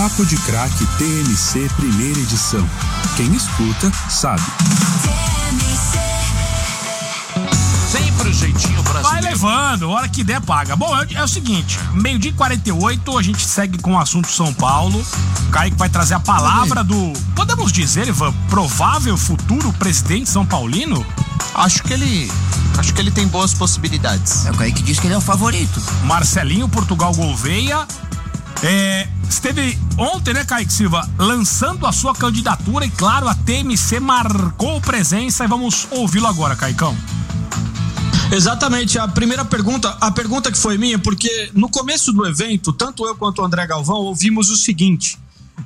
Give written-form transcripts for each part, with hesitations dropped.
Papo de Craque TMC primeira edição. Quem escuta, sabe. Sempre o jeitinho brasileiro. Vai levando, hora que der paga. Bom, é o seguinte, 12h48, a gente segue com o assunto São Paulo. O Kaique vai trazer a palavra do, podemos dizer, Ivan, provável futuro presidente são paulino? Acho que ele tem boas possibilidades. É o Kaique diz que ele é o favorito. Marcelinho Portugal Gouveia esteve ontem, né, Kaique Silva, lançando a sua candidatura e, claro, a TMC marcou presença e vamos ouvi-lo agora, Caicão. Exatamente, a pergunta que foi minha, porque no começo do evento, tanto eu quanto o André Galvão ouvimos o seguinte: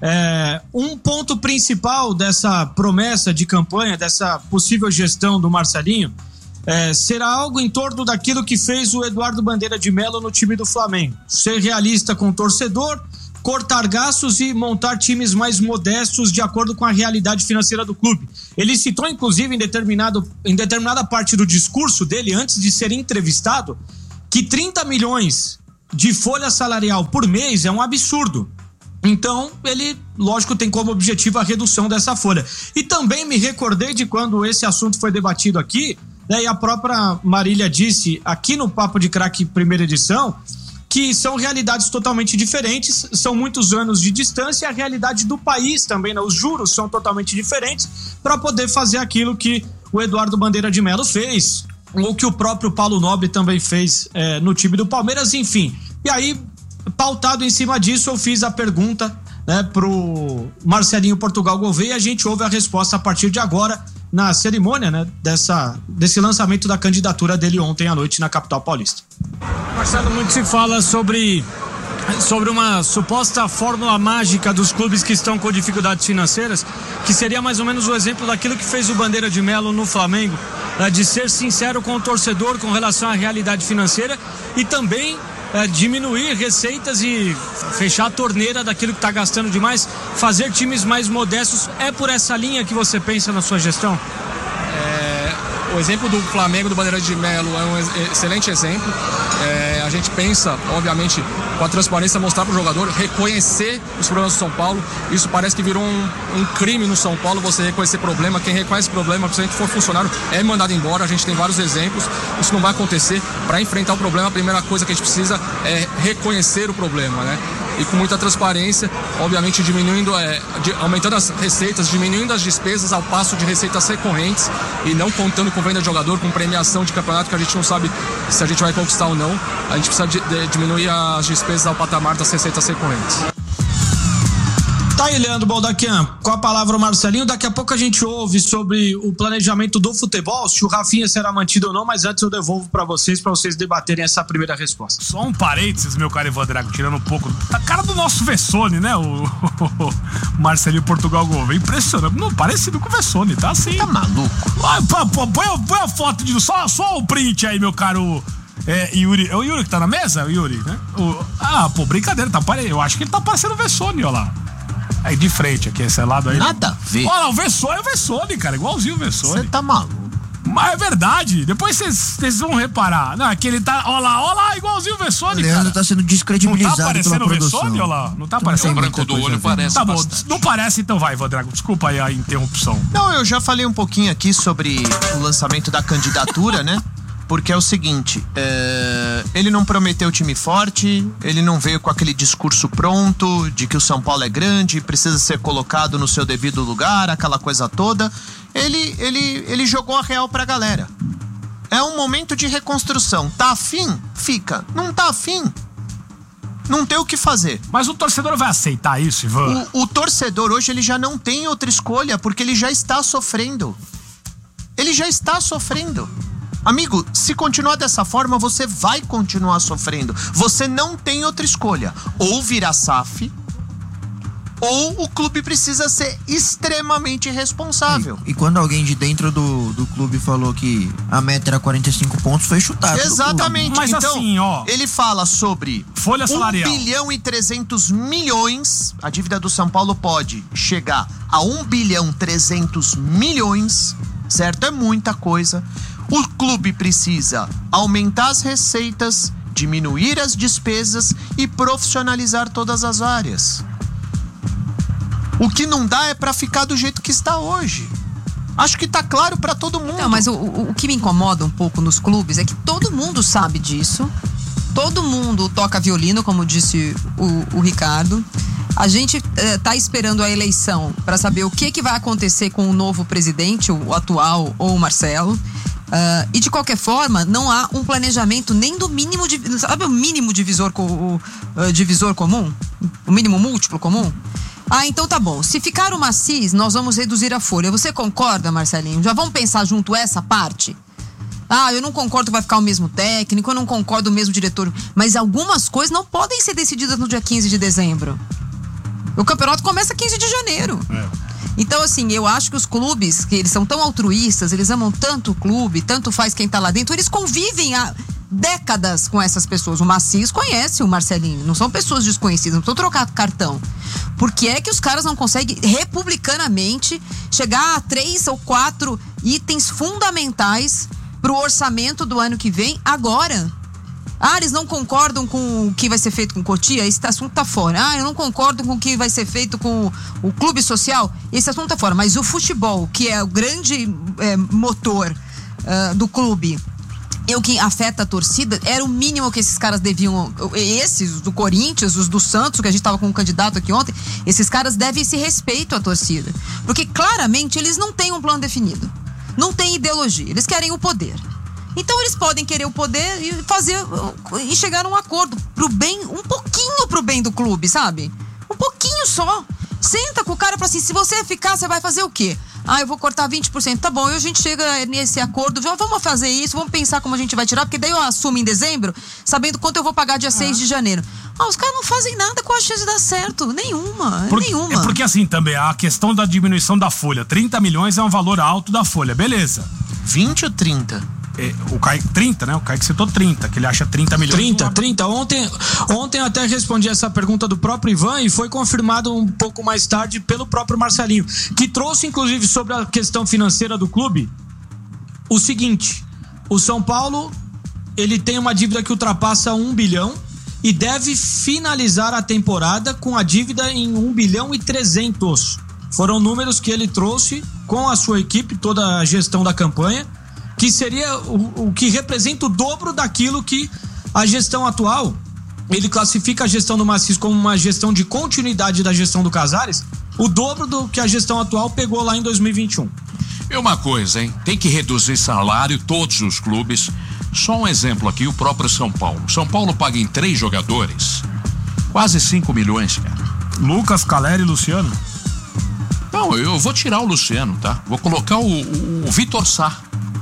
um ponto principal dessa promessa de campanha, dessa possível gestão do Marcelinho, será algo em torno daquilo que fez o Eduardo Bandeira de Mello no time do Flamengo. Ser realista com o torcedor, cortar gastos e montar times mais modestos de acordo com a realidade financeira do clube. Ele citou, inclusive, em determinada parte do discurso dele, antes de ser entrevistado, que 30 milhões de folha salarial por mês é um absurdo. Então, ele, lógico, tem como objetivo a redução dessa folha. E também me recordei de quando esse assunto foi debatido aqui, né, e a própria Marília disse aqui no Papo de Craque primeira edição, que são realidades totalmente diferentes, são muitos anos de distância e a realidade do país também, né? Os juros são totalmente diferentes para poder fazer aquilo que o Eduardo Bandeira de Mello fez, ou que o próprio Paulo Nobre também fez no time do Palmeiras, enfim. E aí, pautado em cima disso, eu fiz a pergunta, né, pro Marcelinho Portugal Gouveia e a gente ouve a resposta a partir de agora na cerimônia, né, desse lançamento da candidatura dele ontem à noite na capital paulista. Marcelo, muito se fala sobre uma suposta fórmula mágica dos clubes que estão com dificuldades financeiras, que seria mais ou menos o exemplo daquilo que fez o Bandeira de Mello no Flamengo, de ser sincero com o torcedor com relação à realidade financeira e também diminuir receitas e fechar a torneira daquilo que está gastando demais, fazer times mais modestos. É por essa linha que você pensa na sua gestão? O exemplo do Flamengo, do Bandeira de Mello, é um excelente exemplo. A gente pensa, obviamente, com a transparência, mostrar para o jogador, reconhecer os problemas do São Paulo. Isso parece que virou um crime no São Paulo, você reconhecer problema. Quem reconhece problema, se a gente for funcionário, é mandado embora. A gente tem vários exemplos. Isso não vai acontecer. Para enfrentar o problema, a primeira coisa que a gente precisa é reconhecer o problema, né? E com muita transparência, obviamente aumentando as receitas, diminuindo as despesas ao passo de receitas recorrentes e não contando com venda de jogador, com premiação de campeonato que a gente não sabe se a gente vai conquistar ou não. A gente precisa diminuir as despesas ao patamar das receitas recorrentes. Tá aí, Leandro Baldaquian, com a palavra o Marcelinho. Daqui a pouco a gente ouve sobre o planejamento do futebol, se o Rafinha será mantido ou não, mas antes eu devolvo pra vocês debaterem essa primeira resposta. Só um parênteses, meu caro Ivan Drago, tirando um pouco a cara do nosso Vessone, né? O Marcelinho Portugal Gouveia, impressionante, não, parecido com o Vessone, tá assim. Tá maluco? Põe a foto de só o print aí, meu caro Yuri. É o Yuri que tá na mesa? O Yuri, né? Brincadeira, eu acho que ele tá parecendo o Vessone, ó lá. Aí de frente aqui, esse lado aí. Nada a ver. Olha lá, o Vessone é o Vessone, cara, igualzinho o Vessone. Você tá maluco. Mas é verdade, depois vocês vão reparar. Não, é que ele tá, olha lá, igualzinho o Vessone, o Leandro cara. Tá sendo descredibilizado pela produção. Não tá parecendo o Vessone, olha lá? Não tá parecendo? O branco do olho parece Tá bom, bastante. não parece, então vai, Vandrago, desculpa aí a interrupção. Não, eu já falei um pouquinho aqui sobre o lançamento da candidatura, né? Porque é o seguinte, ele não prometeu time forte, ele não veio com aquele discurso pronto de que o São Paulo é grande, precisa ser colocado no seu devido lugar, aquela coisa toda. Ele jogou a real pra galera. É um momento de reconstrução. Tá afim? Fica. Não tá afim? Não tem o que fazer. Mas o torcedor vai aceitar isso, Ivan? O torcedor hoje ele já não tem outra escolha, porque ele já está sofrendo. Ele já está sofrendo. Amigo, se continuar dessa forma, você vai continuar sofrendo. Você não tem outra escolha. Ou virar SAF, ou o clube precisa ser extremamente responsável. E quando alguém de dentro do clube falou que a meta era 45 pontos, foi chutado. Exatamente. Mas então, assim, ó, ele fala sobre folha salarial. 1 bilhão e 300 milhões. A dívida do São Paulo pode chegar a 1 bilhão 300 milhões, certo? É muita coisa. O clube precisa aumentar as receitas, diminuir as despesas e profissionalizar todas as áreas. O que não dá é pra ficar do jeito que está hoje. Acho que tá claro pra todo mundo. Não, mas o que me incomoda um pouco nos clubes é que todo mundo sabe disso. Todo mundo toca violino, como disse o Ricardo. A gente tá esperando a eleição para saber o que vai acontecer com o novo presidente, o atual ou o Marcelo. E de qualquer forma, não há um planejamento nem do mínimo, sabe o mínimo divisor comum? O mínimo múltiplo comum? Então tá bom. Se ficar o Macis, nós vamos reduzir a folha. Você concorda, Marcelinho? Já vamos pensar junto essa parte? Eu não concordo que vai ficar o mesmo técnico, eu não concordo o mesmo diretor. Mas algumas coisas não podem ser decididas no dia 15 de dezembro. O campeonato começa 15 de janeiro. Então, assim, eu acho que os clubes, que eles são tão altruístas, eles amam tanto o clube, tanto faz quem tá lá dentro, eles convivem há décadas com essas pessoas. O Macis conhece o Marcelinho, não são pessoas desconhecidas, não estão trocando cartão. Por que é que os caras não conseguem, republicanamente, chegar a 3 ou 4 itens fundamentais pro orçamento do ano que vem agora? Eles não concordam com o que vai ser feito com Cotia? Esse assunto tá fora. Eu não concordo com o que vai ser feito com o clube social? Esse assunto tá fora. Mas o futebol, que é o grande motor do clube, e o que afeta a torcida, era o mínimo que esses caras deviam. Esses do Corinthians, os do Santos, que a gente tava com um candidato aqui ontem, esses caras devem esse respeito à torcida. Porque claramente eles não têm um plano definido. Não têm ideologia. Eles querem o poder. Então eles podem querer o poder e chegar a um acordo pro bem, um pouquinho pro bem do clube, sabe? Um pouquinho só. Senta com o cara pra assim, se você ficar, você vai fazer o quê? Eu vou cortar 20%. Tá bom, e a gente chega nesse acordo, já vamos fazer isso, vamos pensar como a gente vai tirar, porque daí eu assumo em dezembro, sabendo quanto eu vou pagar dia 6 de janeiro. Os caras não fazem nada com a chance de dar certo. Nenhuma. É porque assim também, a questão da diminuição da folha. 30 milhões é um valor alto da folha, beleza. 20 ou 30? O Kaique, 30, né? O Kaique citou 30, que ele acha 30 milhões. 30. Ontem até respondi essa pergunta do próprio Ivan e foi confirmado um pouco mais tarde pelo próprio Marcelinho, que trouxe inclusive sobre a questão financeira do clube o seguinte: o São Paulo, ele tem uma dívida que ultrapassa 1 bilhão e deve finalizar a temporada com a dívida em 1 bilhão e 300. Foram números que ele trouxe com a sua equipe, toda a gestão da campanha, que seria o que representa o dobro daquilo que a gestão atual, ele classifica a gestão do Macis como uma gestão de continuidade da gestão do Casares, o dobro do que a gestão atual pegou lá em 2021. E uma coisa, hein? Tem que reduzir salário, todos os clubes. Só um exemplo aqui, o próprio São Paulo. São Paulo paga em 3 jogadores quase 5 milhões, cara. Lucas, Caleri e Luciano? Não, eu vou tirar o Luciano, tá? Vou colocar o Vitor Sá.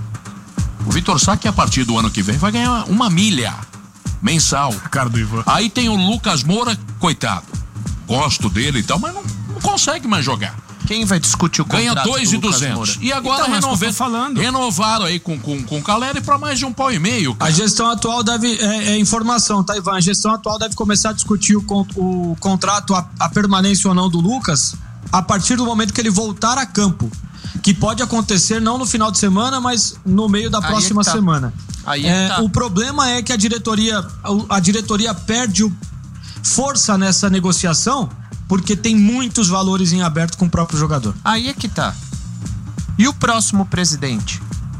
O Vitor Sá, que a partir do ano que vem vai ganhar 1 milha mensal. Cara do Ivan. Aí tem o Lucas Moura, coitado. Gosto dele e tal, mas não consegue mais jogar. Quem vai discutir o contrato? Ganha 2.200. E agora renovaram aí com o Caleri para mais de 1,5 pau. A gestão atual deve, informação, tá, Ivan? A gestão atual deve começar a discutir o contrato, a permanência ou não do Lucas, a partir do momento que ele voltar a campo. Que pode acontecer não no final de semana, mas no meio da próxima semana. O problema é que a diretoria perde força nessa negociação, porque tem muitos valores em aberto com o próprio jogador. Aí é que tá. E o próximo presidente?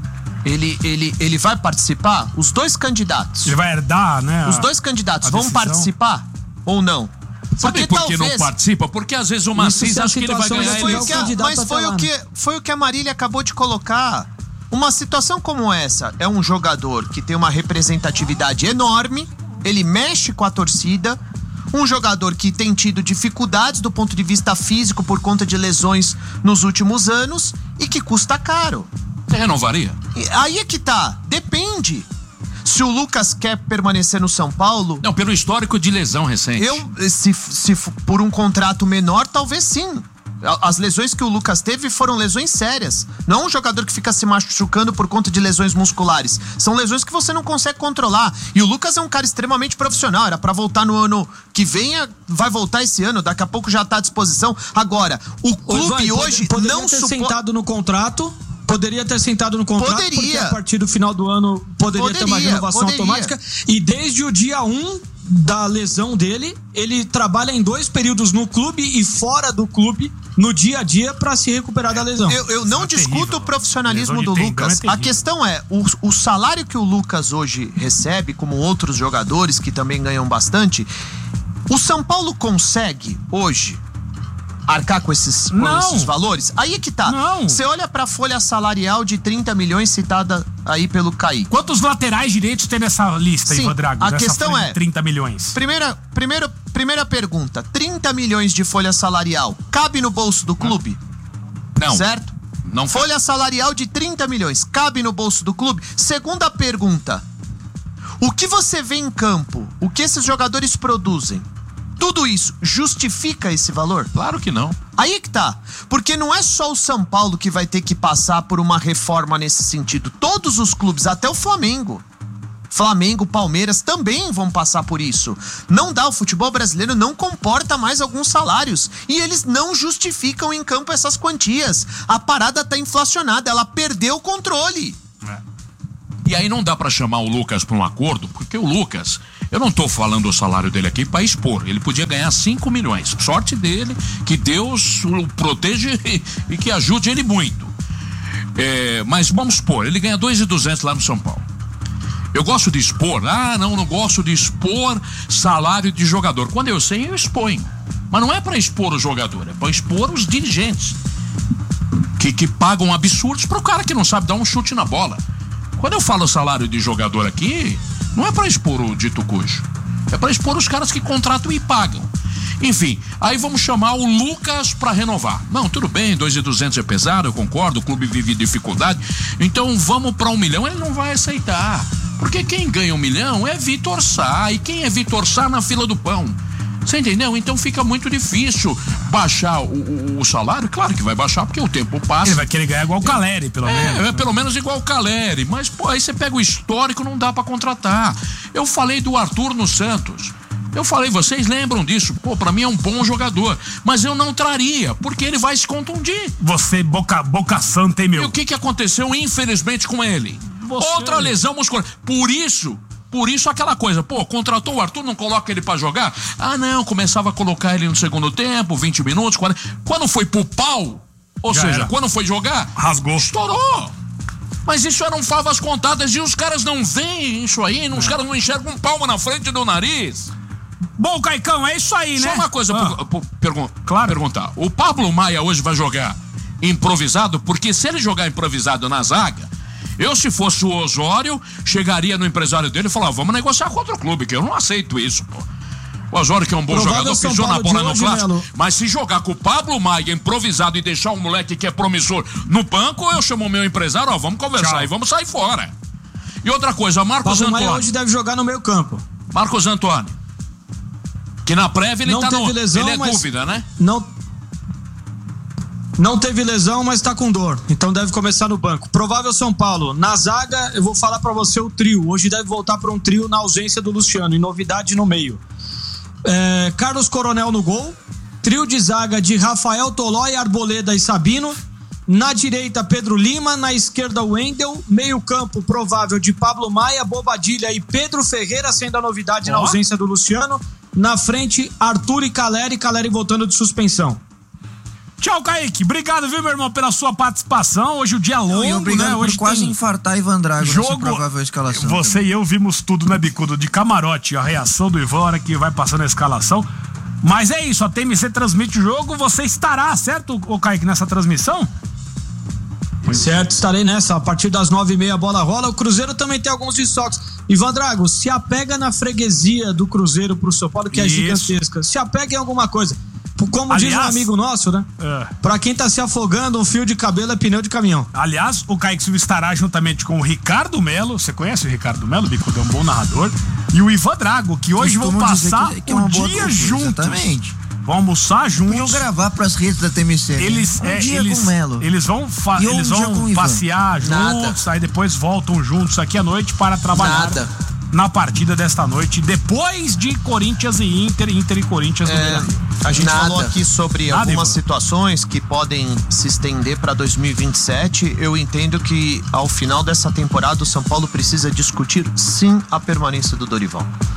Ele vai participar? Os 2 candidatos. Ele vai herdar, né? Os 2 candidatos vão participar ou não? Sabe por que não participa? Porque às vezes o Macis acha que ele vai ganhar Mas foi o que a Marília acabou de colocar. Uma situação como essa é um jogador que tem uma representatividade enorme, ele mexe com a torcida, um jogador que tem tido dificuldades do ponto de vista físico por conta de lesões nos últimos anos e que custa caro. Você renovaria? Aí é que tá, depende. Se o Lucas quer permanecer no São Paulo... Não, pelo histórico de lesão recente. Se por um contrato menor, talvez sim. As lesões que o Lucas teve foram lesões sérias. Não é um jogador que fica se machucando por conta de lesões musculares. São lesões que você não consegue controlar. E o Lucas é um cara extremamente profissional. Era pra voltar no ano que vem, vai voltar esse ano. Daqui a pouco já tá à disposição. Agora, o clube hoje não ter sentado no contrato... Poderia ter sentado no contrato, porque a partir do final do ano poderia ter uma renovação automática. E desde o dia 1 da lesão dele, ele trabalha em 2 períodos no clube e fora do clube, no dia a dia, para se recuperar da lesão. Eu não discuto o profissionalismo do Lucas. A questão é, o salário que o Lucas hoje recebe, como outros jogadores que também ganham bastante, o São Paulo consegue hoje arcar com esses valores? Aí é que tá. Você olha pra folha salarial de 30 milhões citada aí pelo Kaique. Quantos laterais direitos tem nessa lista, Ivan Drago? A questão é 30 milhões. Primeira pergunta. 30 milhões de folha salarial cabe no bolso do clube? Não. Certo? Não. Folha salarial de 30 milhões cabe no bolso do clube? Segunda pergunta. O que você vê em campo? O que esses jogadores produzem? Tudo isso justifica esse valor? Claro que não. Aí é que tá. Porque não é só o São Paulo que vai ter que passar por uma reforma nesse sentido. Todos os clubes, até o Flamengo. Flamengo, Palmeiras também vão passar por isso. Não dá, o futebol brasileiro não comporta mais alguns salários. E eles não justificam em campo essas quantias. A parada tá inflacionada, ela perdeu o controle. E aí não dá pra chamar o Lucas pra um acordo, porque o Lucas, eu não tô falando o salário dele aqui pra expor, ele podia ganhar 5 milhões, sorte dele, que Deus o proteja e que ajude ele muito. Mas vamos supor, ele ganha 2.200 lá no São Paulo. Eu gosto de expor, não gosto de expor salário de jogador. Quando eu sei, eu exponho. Mas não é pra expor o jogador, é pra expor os dirigentes que pagam absurdos pro cara que não sabe dar um chute na bola. Quando eu falo salário de jogador aqui, não é pra expor o dito cujo. É pra expor os caras que contratam e pagam. Enfim, aí vamos chamar o Lucas pra renovar. Não, tudo bem, 2.200 é pesado, eu concordo, o clube vive dificuldade. Então vamos pra 1 milhão, ele não vai aceitar. Porque quem ganha 1 milhão é Vitor Sá. E quem é Vitor Sá na fila do pão? Você entendeu? Então fica muito difícil baixar o salário. Claro que vai baixar porque o tempo passa. Ele vai querer ganhar igual o Caleri, pelo menos. Pelo menos igual o Caleri. Mas, pô, aí você pega o histórico, não dá pra contratar. Eu falei do Arthur no Santos. Eu falei, vocês lembram disso? Pô, pra mim é um bom jogador. Mas eu não traria, porque ele vai se contundir. Você, boca santa, hein, meu? E o que aconteceu, infelizmente, com ele? Outra lesão muscular. Por isso aquela coisa, contratou o Arthur, não coloca ele pra jogar? Não, começava a colocar ele no segundo tempo, 20 minutos, 40. Quando foi pro pau, quando foi jogar, rasgou. Estourou. Mas isso eram favas contadas e os caras não veem isso aí, os caras não enxergam um palmo na frente do nariz. Bom, Caicão, é isso aí, né? Só uma coisa perguntar. O Pablo Maia hoje vai jogar improvisado? Porque se ele jogar improvisado na zaga, eu, se fosse o Osório, chegaria no empresário dele e falava, vamos negociar com outro clube, que eu não aceito isso, pô. O Osório, que é um bom jogador, pisou na bola no clássico, mas se jogar com o Pablo Maia improvisado e deixar um moleque que é promissor no banco, eu chamo o meu empresário, vamos conversar e vamos sair fora. E outra coisa, Marcos Pablo Antônio. Maia hoje deve jogar no meio campo. Marcos Antônio. Que na prévia ele não tá teve lesão, ele é dúvida, né? Não teve lesão, mas tá com dor. Então deve começar no banco. Provável São Paulo. Na zaga, eu vou falar pra você o trio. Hoje deve voltar pra um trio na ausência do Luciano. E novidade no meio. Carlos Coronel no gol. Trio de zaga de Rafael Tolói, Arboleda e Sabino. Na direita, Pedro Lima. Na esquerda, Wendel. Meio campo provável de Pablo Maia, Bobadilha e Pedro Ferreira, sendo a novidade na ausência do Luciano. Na frente, Arthur e Caleri. Caleri voltando de suspensão. Tchau, Kaique. Obrigado, viu, meu irmão, pela sua participação. Hoje o dia longo, obrigado, né? Hoje por quase infartar Ivan Drago nessa provável escalação. Você também. E eu vimos tudo, né, Bicudo? De camarote, a reação do Ivan, a hora que vai passando a escalação. Mas é isso, a TMC transmite o jogo. Você estará, certo, Kaique, nessa transmissão? Certo, estarei nessa. A partir das 9h30 a bola rola. O Cruzeiro também tem alguns desfalques. Ivan Drago, se apega na freguesia do Cruzeiro pro São Paulo, que é gigantesca. Se apega em alguma coisa. Como diz um amigo nosso, né? Pra quem tá se afogando, um fio de cabelo é pneu de caminhão. Aliás, o Kaique Silva estará juntamente com o Ricardo Melo. Você conhece o Ricardo Melo, Bicudo? É um bom narrador. E o Ivan Drago, que hoje vão passar o dia juntos. Exatamente. Vão almoçar juntos. Vão gravar pras redes da TMC. Eles vão passear juntos, aí depois voltam juntos aqui à noite para trabalhar na partida desta noite, depois de Corinthians e Inter e Corinthians no Beira-Rio. A gente falou aqui sobre algumas situações que podem se estender para 2027. Eu entendo que ao final dessa temporada o São Paulo precisa discutir sim a permanência do Dorival.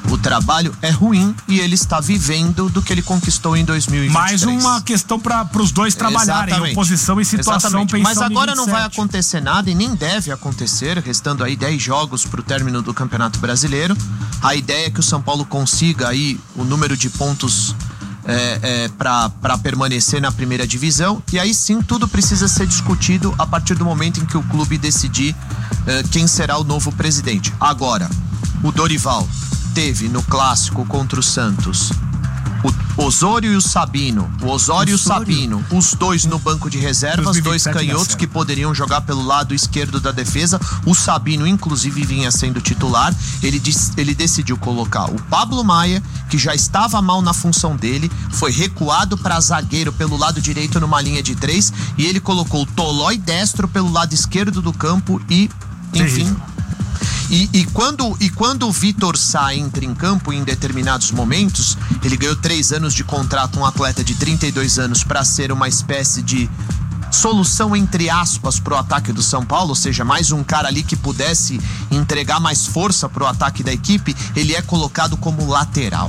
O trabalho é ruim e ele está vivendo do que ele conquistou em 2023. Mais uma questão para os dois trabalharem, Exatamente. Oposição e situação, pensando Mas agora em não 27. vai acontecer nada e nem deve acontecer, restando aí 10 jogos para o término do Campeonato Brasileiro. A ideia é que o São Paulo consiga aí o número de pontos para permanecer na primeira divisão, e aí sim tudo precisa ser discutido a partir do momento em que o clube decidir quem será o novo presidente. Agora, o Dorival teve no clássico contra o Santos o Osório e o Sabino. O Osório e o Sabino, os dois no banco de reservas, 2027 dois canhotos que poderiam jogar pelo lado esquerdo da defesa. O Sabino, inclusive, vinha sendo titular. Ele decidiu colocar o Pablo Maia, que já estava mal na função dele, foi recuado para zagueiro pelo lado direito numa linha de 3, e ele colocou o Tolói destro pelo lado esquerdo do campo e, enfim... E quando o Vitor Sá entra em campo em determinados momentos, ele ganhou 3 anos de contrato, um atleta de 32 anos, para ser uma espécie de solução, entre aspas, pro ataque do São Paulo, ou seja, mais um cara ali que pudesse entregar mais força pro ataque da equipe. Ele é colocado como lateral.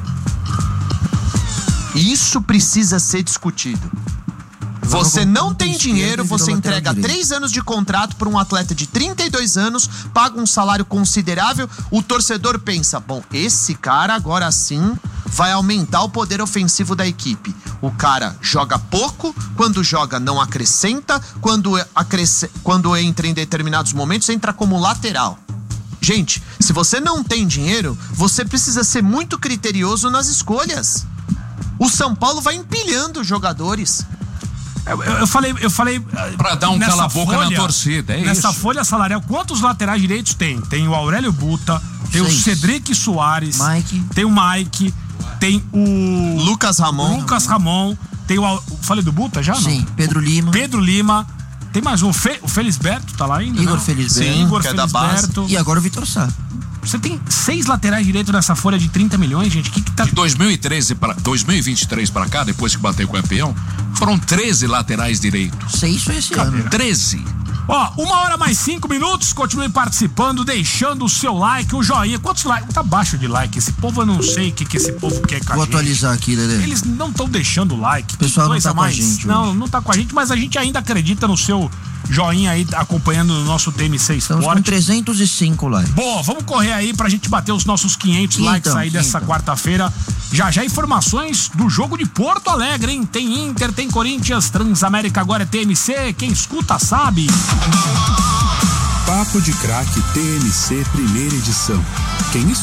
E isso precisa ser discutido. Você não tem dinheiro, você entrega 3 anos de contrato para um atleta de 32 anos, paga um salário considerável, o torcedor pensa, bom, esse cara agora sim vai aumentar o poder ofensivo da equipe. O cara joga pouco, quando joga não acrescenta, quando entra em determinados momentos, entra como lateral. Gente, se você não tem dinheiro, você precisa ser muito criterioso nas escolhas. O São Paulo vai empilhando jogadores. Eu falei pra dar um cala-boca na torcida, nessa isso. folha salarial, quantos laterais direitos tem? Tem o Aurélio Buta, tem 6. o Cedric Soares, Mike. tem o Mike, tem o Lucas Ramon, tem o... Falei do Buta já? Sim, não? Pedro Lima. Tem mais um, o Felisberto tá lá ainda? Igor não? Felisberto. Sim, Igor que é da base. Felisberto. E agora o Vitor Sá. Você tem 6 laterais direitos nessa folha de 30 milhões, gente. Que tá... De 2023 para cá, depois que bateu o campeão, foram 13 laterais direitos. 6 foi esse ano. 13. Ó, 1h mais 5 minutos, continue participando, deixando o seu like, o joinha. Quantos likes? Tá abaixo de like. Esse povo, eu não sei o que esse povo quer com a Vou gente. atualizar aqui, Dedé. Eles não estão deixando like. O pessoal não tá com a mais. gente Não, hoje. não tá com a gente, mas a gente ainda acredita no seu joinha aí, acompanhando o nosso TMC Estamos com Esporte. 305 likes. Boa, vamos correr aí pra gente bater os nossos 500 likes aí dessa quarta-feira. Já informações do jogo de Porto Alegre, hein? Tem Inter, tem Corinthians, Transamérica, agora é TMC. Quem escuta sabe. Papo de Craque TMC, primeira edição. Quem